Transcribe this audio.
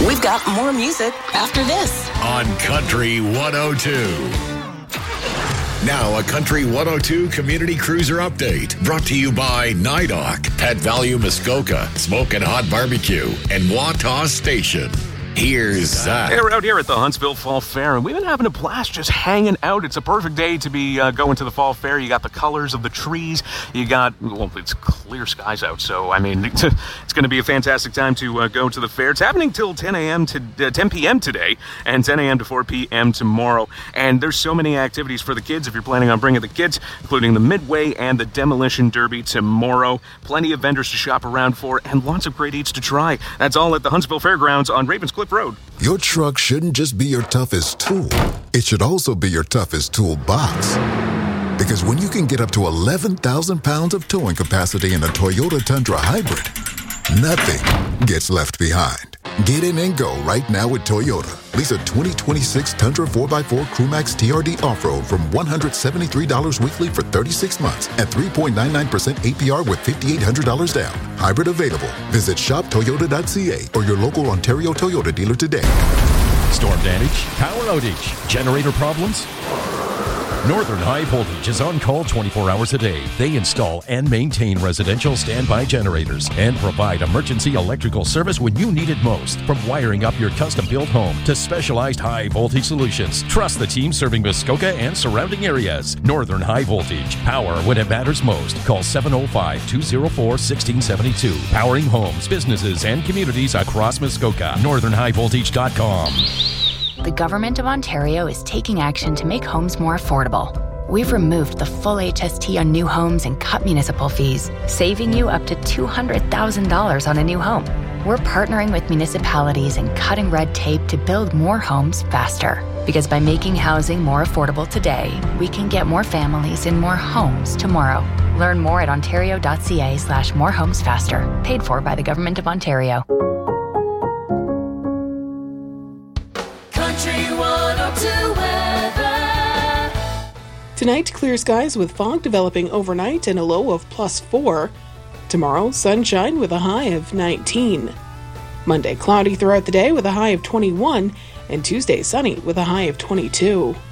We've got more music after this on Country 102. Now, a Country 102 Community Cruiser update brought to you by NIDOC, Pet Value Muskoka, Smokin' Hot Barbecue, and Wataw Station. Here's Zach. Hey, we're out here at the Huntsville Fall Fair, and we've been having a blast just hanging out. It's a perfect day to be going to the Fall Fair. You got the colors of the trees. You got, well, it's clear skies out, so, I mean, it's going to be a fantastic time to go to the fair. It's happening till 10 p.m. today, and 10 a.m. to 4 p.m. tomorrow. And there's so many activities for the kids if you're planning on bringing the kids, including the Midway and the Demolition Derby tomorrow. Plenty of vendors to shop around for, and lots of great eats to try. That's all at the Huntsville Fairgrounds on Ravenscliff Road. Your truck shouldn't just be your toughest tool. It should also be your toughest toolbox. Because when you can get up to 11,000 pounds of towing capacity in a Toyota Tundra Hybrid, nothing gets left behind. Get in and go right now with Toyota. Lease a 2026 Tundra 4x4 Crewmax TRD Off-Road from $173 weekly for 36 months at 3.99% APR with $5,800 down. Hybrid available. Visit shoptoyota.ca or your local Ontario Toyota dealer today. Storm damage, power outage, generator problems? Northern High Voltage is on call 24 hours a day. They install and maintain residential standby generators and provide emergency electrical service when you need it most. From wiring up your custom-built home to specialized high-voltage solutions, trust the team serving Muskoka and surrounding areas. Northern High Voltage. Power when it matters most. Call 705-204-1672. Powering homes, businesses, and communities across Muskoka. NorthernHighVoltage.com. The Government of Ontario is taking action to make homes more affordable. We've removed the full HST on new homes and cut municipal fees, saving you up to $200,000 on a new home. We're partnering with municipalities and cutting red tape to build more homes faster. Because by making housing more affordable today, we can get more families in more homes tomorrow. Learn more at ontario.ca/morehomesfaster. Paid for by the Government of Ontario. Tonight, clear skies with fog developing overnight and a low of +4. Tomorrow, sunshine with a high of 19. Monday, cloudy throughout the day with a high of 21. And Tuesday, sunny with a high of 22.